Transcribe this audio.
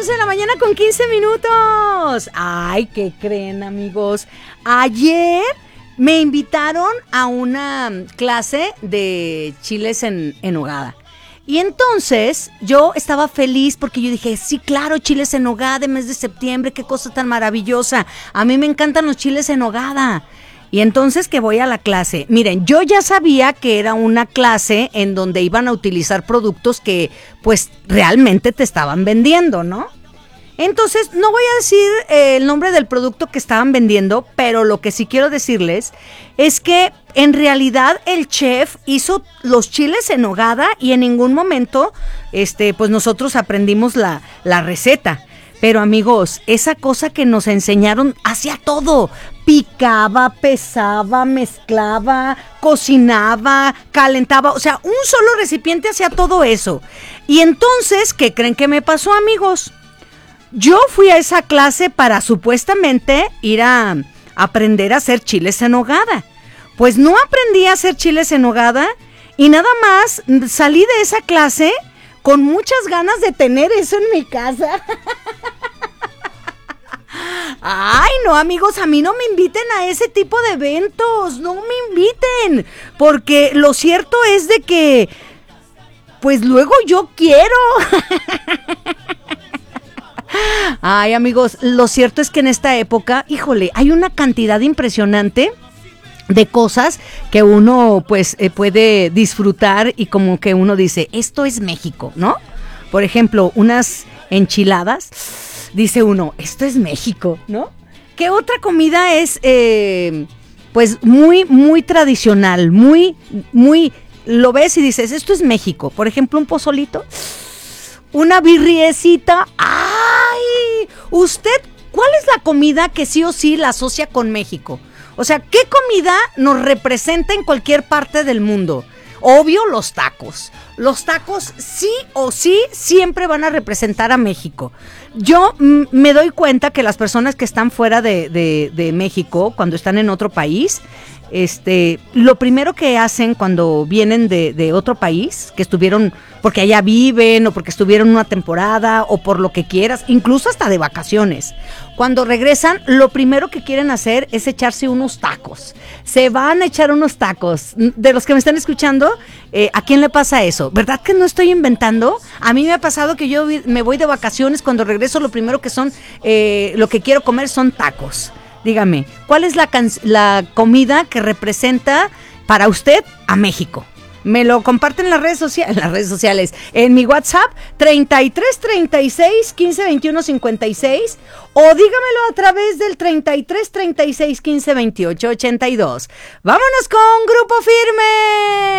11 de la mañana con 15 minutos. Ay, ¿qué creen, amigos? Ayer me invitaron a una clase de chiles en nogada. Y entonces yo estaba feliz porque yo dije, sí, claro, chiles en nogada de mes de septiembre, qué cosa tan maravillosa. A mí me encantan los chiles en nogada. Y entonces que voy a la clase. Miren, yo ya sabía que era una clase en donde iban a utilizar productos que pues realmente te estaban vendiendo, ¿no? Entonces, no voy a decir el nombre del producto que estaban vendiendo, pero lo que sí quiero decirles es que en realidad el chef hizo los chiles en nogada y en ningún momento pues nosotros aprendimos la receta. Pero amigos, esa cosa que nos enseñaron hacía todo. Picaba, pesaba, mezclaba, cocinaba, calentaba. O sea, un solo recipiente hacía todo eso. Y entonces, ¿qué creen que me pasó, amigos? Yo fui a esa clase para supuestamente ir a aprender a hacer chiles en nogada. Pues no aprendí a hacer chiles en nogada y nada más salí de esa clase con muchas ganas de tener eso en mi casa. Ay, no, amigos, a mí no me inviten a ese tipo de eventos, no me inviten, porque lo cierto es de que, pues luego yo quiero. Ay, amigos, lo cierto es que en esta época, híjole, hay una cantidad impresionante de cosas que uno pues puede disfrutar y como que uno dice, esto es México, ¿no? Por ejemplo, unas enchiladas, dice uno, esto es México, ¿no? ¿Qué otra comida es pues muy, muy tradicional, muy, lo ves y dices, esto es México? Por ejemplo, un pozolito, una birriecita. ¡Ay! ¿Usted cuál es la comida que sí o sí la asocia con México? O sea, ¿qué comida nos representa en cualquier parte del mundo? Obvio, los tacos. Los tacos sí o sí siempre van a representar a México. Yo me doy cuenta que las personas que están fuera de México, cuando están en otro país, lo primero que hacen cuando vienen de otro país, que estuvieron, porque allá viven, o porque estuvieron una temporada, o por lo que quieras, incluso hasta de vacaciones, cuando regresan, lo primero que quieren hacer es echarse unos tacos. Se van a echar unos tacos. De los que me están escuchando, ¿a quién le pasa eso? ¿Verdad que no estoy inventando? A mí me ha pasado que yo me voy de vacaciones, cuando regreso lo primero que son, lo que quiero comer son tacos. Dígame, ¿cuál es la comida que representa para usted a México? Me lo comparten en las redes sociales, en mi WhatsApp 33 36 15 21 56 o dígamelo a través del 33 36 15 28 82. Vámonos con Grupo Firme.